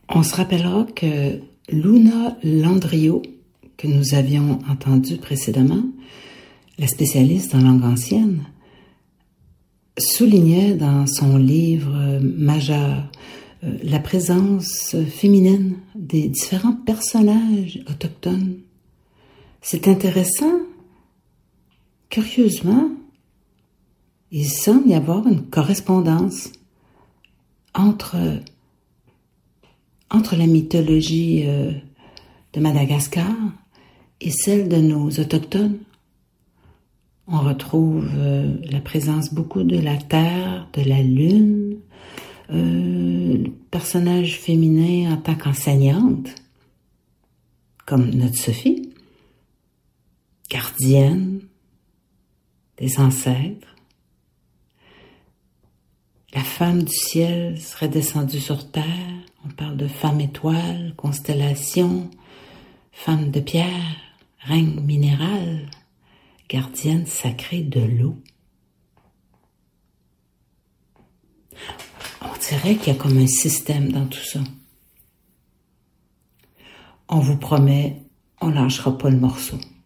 On se rappellera que Luna Landriot, que nous avions entendu précédemment, la spécialiste en langue ancienne, soulignait dans son livre majeur la présence féminine des différents personnages autochtones. C'est intéressant. Curieusement, il semble y avoir une correspondance entre la mythologie de Madagascar et celle de nos autochtones. On retrouve la présence beaucoup de la terre, de la lune, le personnage féminin en tant qu'enseignante, comme notre Sophie, gardienne des ancêtres. La femme du ciel serait descendue sur terre. On parle de femme étoile, constellation, femme de pierre, reine minérale, gardienne sacrée de l'eau. On dirait qu'il y a comme un système dans tout ça. On vous promet, on lâchera pas le morceau.